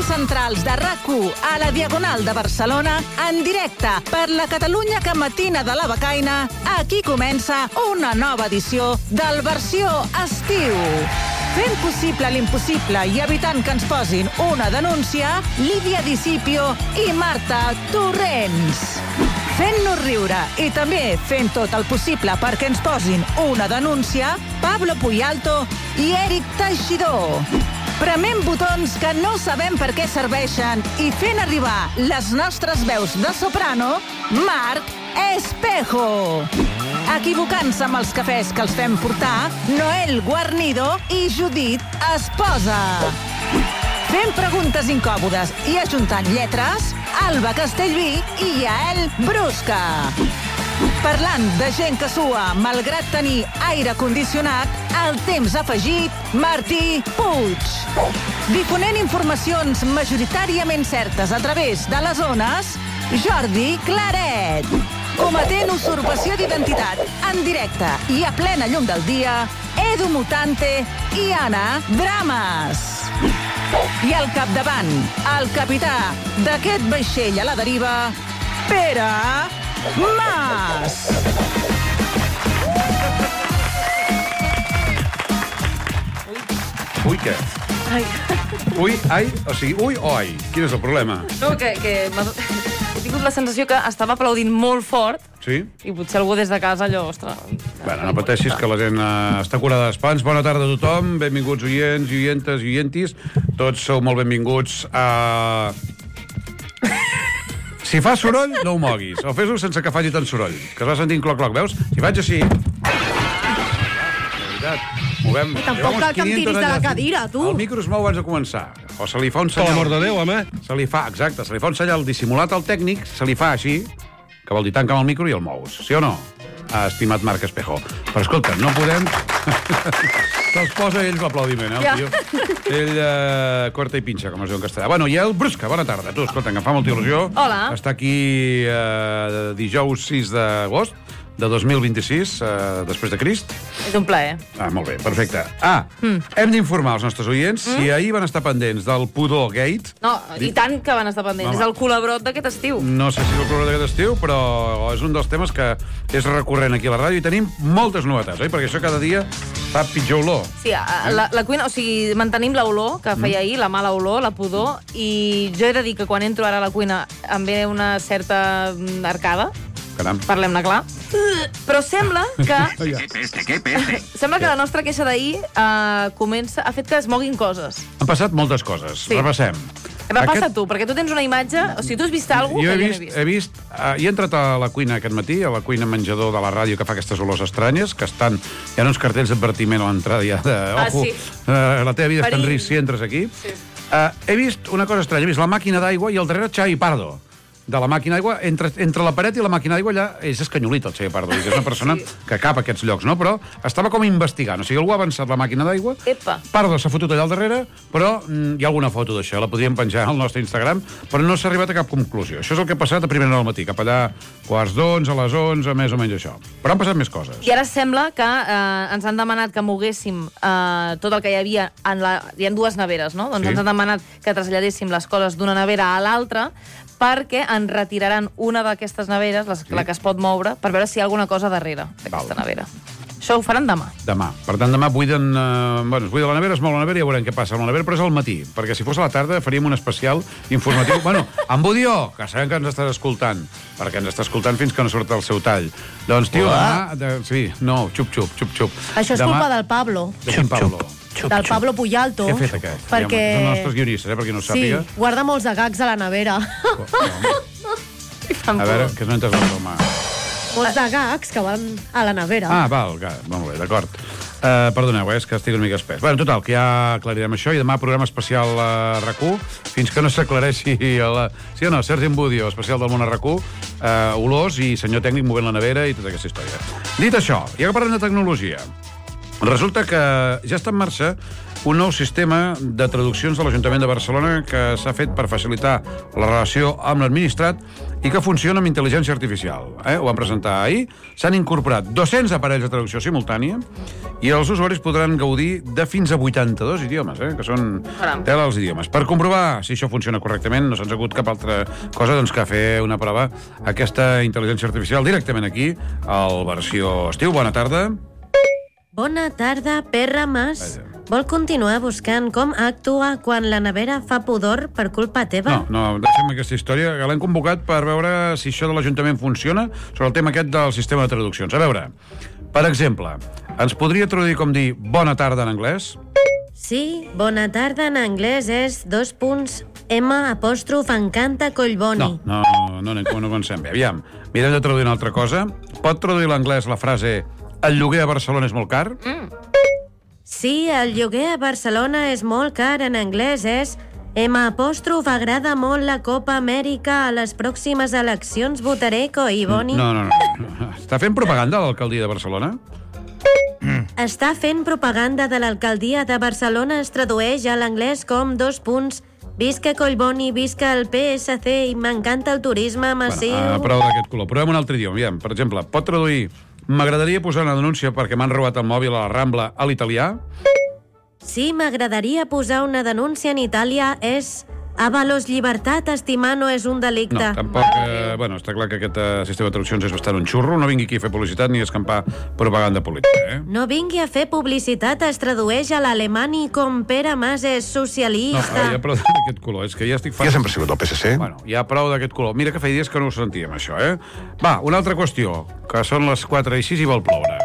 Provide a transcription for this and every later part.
estudis centrals de RAC1 a la Diagonal de Barcelona, en directe per la Catalunya que matina de la becaina, aquí comença una nova edició del Versió Estiu. Fent possible l'impossible i evitant que ens posin una denúncia, Lídia Discipio i Marta Torrents. Fent-nos riure i també fent tot el possible perquè ens posin una denúncia, Pablo Puyalto i Eric Teixidor. Premem botons que no sabem per què serveixen i fent arribar les nostres veus de soprano, Marc Espejo. Equivocant-se amb els cafès que els fem portar, Noel Guarnido i Judit Esposa. Fent preguntes incòmodes i ajuntant lletres, Alba Castellví i Yael Brusca. Parlant de gent que sua malgrat tenir aire condicionat, el temps afegit, Martí Puig. Difonent informacions majoritàriament certes a través de les ones, Jordi Claret. Cometent usurpació d'identitat en directe i a plena llum del dia, Edu Mutante i Anna Drames. I al capdavant, el capità d'aquest vaixell a la deriva, Pere Mas. Ui, què? Ai. Ui, ai, o sigui, ui o ai? Quin és el problema? No, que he tingut la sensació que estava aplaudint molt fort. Sí? I potser algú des de casa allò, ostres... Bueno, no pateixis, que la gent està curada d'espans. Bona tarda a tothom, benvinguts oients, oientes i oientis. Tots sou molt benvinguts a... Si fa soroll, no ho moguis. O fes-ho sense que faci tant soroll. Que es va sentint cloc-cloc, veus? Si faig així... Movem... Tampoc cal que em tiris de la cadira, tu. El micro es mou abans de començar. O se li fa un senyal... Per l'amor de Déu, home. Se li fa, exacte, se li fa un senyal dissimulat al tècnic, se li fa així, que vol dir tanca amb el micro i el mous. Sí o no? Estimat Marc Espejo. Però escolta, no podem... Se'ls posa ells l'aplaudiment, el tio. Ell corta i pinxa, com es diu en castellà. Bueno, i el Brusca, bona tarda. Tu, escolta, que em fa molta il·lusió. Hola. Està aquí dijous 6 d'agost de 2026, després de Crist. És un plaer. Molt bé, perfecte. Hem d'informar els nostres oients si ahir van estar pendents del Pudor Gate. No, i tant que van estar pendents. Home. És el culebrot d'aquest estiu. No sé si és el programa d'aquest estiu, però és un dels temes que és recurrent aquí a la ràdio i tenim moltes novetats, oi? Perquè això cada dia fa pitjor olor. Sí, la cuina, o sigui, mantenim l'olor que feia ahir, la mala olor, la pudor, i jo he de dir que quan entro ara a la cuina em ve una certa arcada. Caram. Parlem-ne clar. Però sembla que... Què peste? Sembla que la nostra queixa d'ahir ha fet que es moguin coses. Han passat moltes coses. Sí. Repassem. Repassa tu, perquè tu tens una imatge... O sigui, tu has vist alguna cosa que jo no he vist. He entrat a la cuina aquest matí, a la cuina menjador de la ràdio que fa aquestes olors estranyes, que estan... Hi ha uns cartells d'advertiment a l'entrada ja de... Ojo, sí. La teva vida està en Perill. risc si entres aquí. Sí. He vist una cosa estranya. He vist la màquina d'aigua i al darrere Xavi Pardo. De la màquina d'aigua, entre la paret i la màquina d'aigua allà és escanyolit el Xavi Pardo, és una persona que cap a aquests llocs, no? Però estava com investigant, o sigui, algú ha avançat la màquina d'aigua, Epa. Pardo s'ha fotut allà al darrere, però hi ha alguna foto d'això, la podríem penjar al nostre Instagram, però no s'ha arribat a cap conclusió. Això és el que ha passat a primera hora del matí, cap allà quarts d'11, a les 11, més o menys això. Però han passat més coses. I ara sembla que ens han demanat que moguéssim tot el que hi havia hi ha dues neveres, no? Doncs Sí. ens han demanat que traslladéssim les coses d'una nevera a l'altra perquè en retiraran una d'aquestes neveres, la que es pot moure, per veure si hi ha alguna cosa darrere d'aquesta nevera. Això ho faran demà. Demà. Per tant, demà buiden... es buida la nevera, es mou la nevera i ja veurem què passa amb la nevera, però és al matí, perquè si fos a la tarda faríem un especial informatiu. Bueno, en Budió, que sabem que ens estàs escoltant, perquè ens està escoltant fins que no surt el seu tall. Doncs, tio, demà... Sí, no, xup-xup, xup-xup. Això és culpa del Pablo. De quin Pablo? Del Pablo Puyalto. Què ha fet aquest? Perquè... Són els nostres guionistes, per qui no ho Sí, sàpiga. guarda molts de gags a la nevera. A veure, que no entres al broma. Molts de gags que van a la nevera. Val, molt bé, d'acord. Perdoneu, és que estic una mica espès. Bueno, total, que ja aclarirem això i demà programa especial a RAC1, fins que no s'aclareixi sí o no, Sergi Budio, especial del món a RAC1, olors i senyor tècnic movent la nevera i tota aquesta història. Dit això, ja que parlem de tecnologia, Resulta que ja està en marxa un nou sistema de traduccions de l'Ajuntament de Barcelona que s'ha fet per facilitar la relació amb l'administrat i que funciona amb intel·ligència artificial. Ho van presentar ahir. S'han incorporat 200 aparells de traducció simultània i els usuaris podran gaudir de fins a 82 idiomes, que són tela els idiomes. Per comprovar si això funciona correctament, no se'ns ha hagut cap altra cosa que fer una prova aquesta intel·ligència artificial directament aquí, al Versió Estiu. Bona tarda. Bona tarda, perra Mas. Vol continuar buscant com actua quan la nevera fa pudor per culpa teva? No, deixem aquesta història, que l'hem convocat per veure si això de l'Ajuntament funciona sobre el tema aquest del sistema de traduccions. A veure, per exemple, ens podria traduir com dir bona tarda en anglès? Sí, bona tarda en anglès és M''encanta collboni. No pensem bé. Aviam, mirem de traduir una altra cosa. Pot traduir l'anglès la frase el lloguer a Barcelona és molt car? Sí, el lloguer a Barcelona és molt car. En anglès és m'agrada molt la Copa Amèrica. A les pròximes eleccions votaré Collboni. No. Està fent propaganda a l'alcaldia de Barcelona? Està fent propaganda de l'alcaldia de Barcelona. Es tradueix a l'anglès com : visca Collboni, visca el PSC i m'encanta el turisme massiu. Prou d'aquest color. Provem un altre idioma. Aviam, per exemple, pot traduir m'agradaria posar una denúncia perquè m'han robat el mòbil a la Rambla a l'italià? Sí, m'agradaria posar una denúncia en Itàlia. És avalos llibertat, estimar no és un delicte. No, tampoc... està clar que aquest sistema de traduccions és bastant un xurro. No vingui aquí a fer publicitat ni a escampar propaganda política, No vingui a fer publicitat. Es tradueix a l'alemany com Pere Mas és socialista. No, ja prou d'aquest color. És que ja estic... Jo sempre he sigut del PSC. Bueno, ja prou d'aquest color. Mira que feia dies que no ho sentíem, això, Va, una altra qüestió, que són les 4:06 i vol ploure.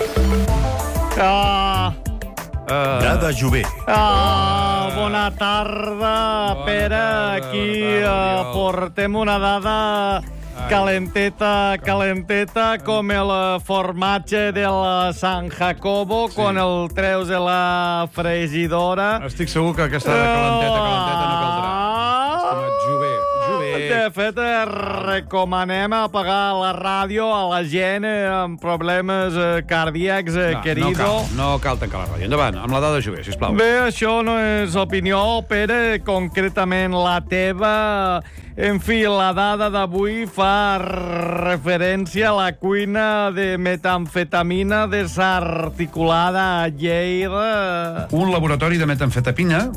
Dada Jové. Bona tarda, Pere. Aquí portem una dada calenteta, com el formatge del San Jacobo, quan el treus de la fregidora. Estic segur que aquesta calenteta no caldrà. Estimat Jové. De fet, recomanem apagar la ràdio a la gent amb problemes cardíacs, querido. No cal tancar la ràdio. Endavant, amb la dada Jové, sisplau. Bé, això no és opinió, Pere, concretament la teva. En fi, la dada d'avui fa referència a la cuina de metamfetamina desarticulada a Lleida. Un laboratori de metamfetamina?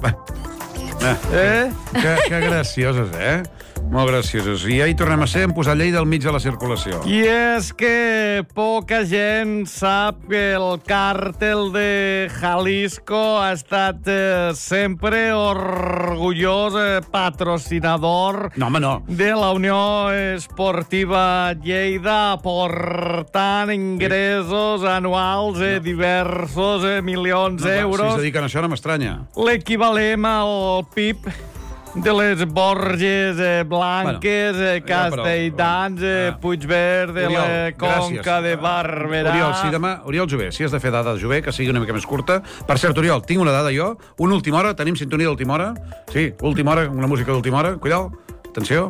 Que gracioses, Molt graciosos. I ja hi tornem a ser en posar Lleida al mig de la circulació. I és que poca gent sap que el càrtel de Jalisco ha estat sempre orgullós patrocinador de la Unió Esportiva Lleida, aportant ingressos anuals de diversos milions d'euros. Si es dediquen a això no m'estranya. L'equivalent al PIB de les Borges Blanques, Castelldans, Puigverd, la Conca de Barberà... Oriol Jové, si has de fer dada de Jové, que sigui una mica més curta. Per cert, Oriol, tinc una dada jo. Una última hora, tenim sintonia d'última hora. Sí, última hora, una música d'última hora. Cuidao, atenció.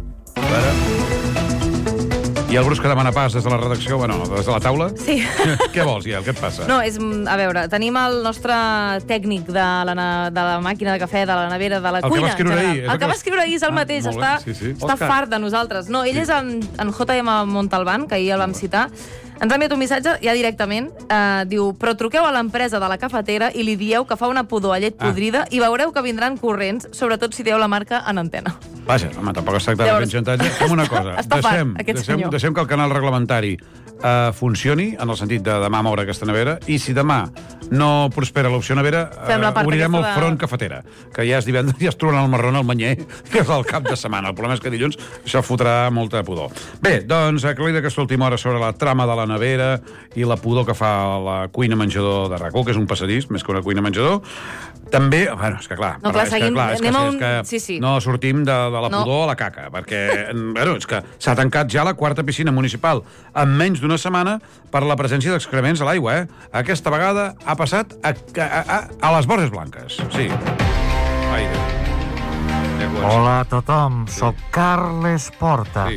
Hi ha el Brus que demana pas des de la redacció, des de la taula? Sí. Què vols, ja? Què et passa? No, a veure, tenim el nostre tècnic de la màquina de cafè, de la nevera, de la cuina. El que va escriure ahir és el mateix, està fart de nosaltres. No, ell és en J.M. Montalbán, que ahir el vam citar. Ens ha enviat un missatge ja directament. Diu, però truqueu a l'empresa de la cafetera i li dieu que fa una pudor a llet podrida i veureu que vindran corrents, sobretot si dieu la marca en antena. Vaja, home, tampoc es tracta de fer xantatge. Fem una cosa. Deixem que el canal reglamentari funcioni, en el sentit de demà moure aquesta nevera, i si demà no prospera l'opció nevera, obrirem el front cafetera, que ja és divendres, ja es trobarà el marrón al manyer, que és el cap de setmana. El problema és que dilluns això fotrà molta pudor. Bé, doncs, aclarida aquesta última hora sobre la trama de la nevera i la pudor que fa la cuina menjador de RAC1, que és un passadís, més que una cuina menjador. També, és que clar, no sortim de la pudor a la caca, perquè és que s'ha tancat ja la quarta piscina municipal en menys d'una setmana per la presència d'excrements a l'aigua. Aquesta vegada ha passat a les Borges Blanques. Sí. Hola a tothom, soc Carles Porta.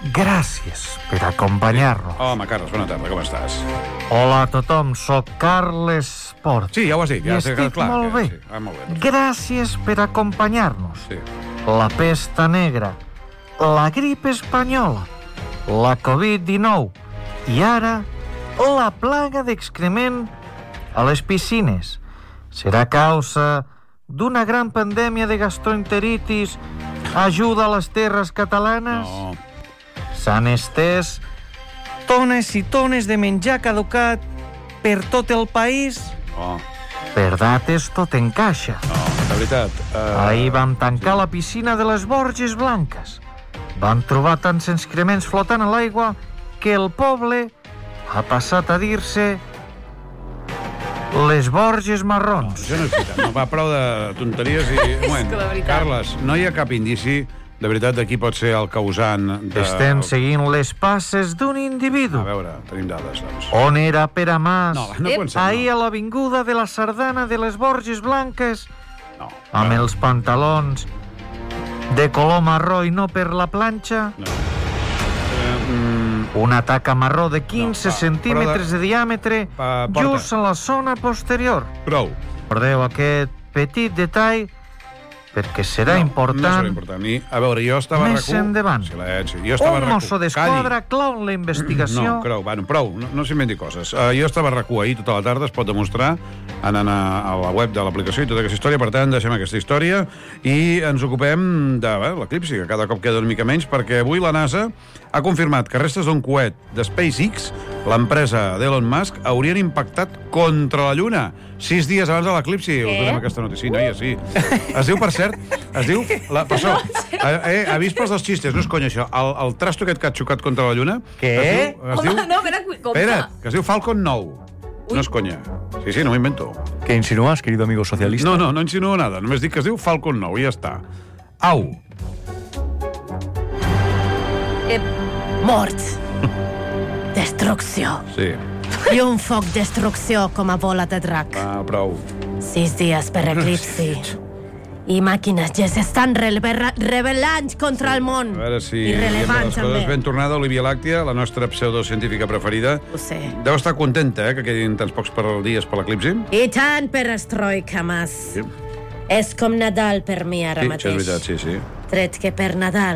gràcies per acompanyar-nos. Home, Carles, bona tarda, com estàs? Hola a tothom, soc Carles Port. Sí, ja ho has dit, ja estic molt bé. Sí. Molt bé. Gràcies per acompanyar-nos. Sí. La pesta negra, la grip espanyola, la Covid-19 i ara la plaga d'excrement a les piscines. Serà causa d'una gran pandèmia de gastroenteritis ajuda a les terres catalanes? No. S'han estès tones i tones de menjar caducat per tot el país? No. Per dates tot encaixa. No, de veritat. Ahir vam tancar la piscina de les Borges Blanques. Vam trobar tants excrements flotant a l'aigua que el poble ha passat a dir-se les Borges Marrons. Això no és veritat. No, va, prou de tonteries i... Un moment, Carles, no hi ha cap indici de veritat de qui pot ser el causant de... Estem seguint les passes d'un individu. A veure, tenim dades, doncs. On era Pere Mas? No pot ser, ahir a l'avinguda de la Sardana de les Borges Blanques? No. Amb els pantalons de color marró i no per la planxa? No. Una taca marró de 15 centímetres de diàmetre just a la zona posterior. Prou. Recordeu aquest petit detall perquè serà important. No serà important. A veure, jo estava més endavant. Silenci. Un mosso d'esquadra clau en la investigació. No, prou. No s'inventi coses. Jo estava a RAC1 ahir tota la tarda, es pot demostrar anant a la web de l'aplicació i tota aquesta història. Per tant, deixem aquesta història i ens ocupem de l'eclipsi, que cada cop queda una mica menys, perquè avui la NASA ha confirmat que restes d'un coet de SpaceX, l'empresa d'Elon Musk, haurien impactat contra la Lluna 6 dies abans de l'eclipsi. Us donem aquesta notícia. Noia, sí. Es diu, per cert, per això, avís pels dels xistes, no és conya això, el trasto aquest que ha xocat contra la Lluna... Què? Home, no, espera, que es diu Falcon 9. No és conya. Sí, no m'ho invento. ¿Qué insinúas, querido amigo socialista? No insinuo nada. Només dic que es diu Falcon 9 i ja està. Au. Mort. Destrucció. Sí. I un foc destrucció com a bola de drac. Prou. 6 dies per eclipsi. I màquines ja s'estan rebel·lant contra el món. A veure si I relevant, també. Ben tornada, Olivia Làctia, la nostra pseudocientífica preferida. Ho sé. Deu estar contenta, que quedin tants pocs dies per l'eclipsi. I tant per estroika, Mas. Sí. És com Nadal per mi ara Sí, mateix. és veritat, sí. Tret que per Nadal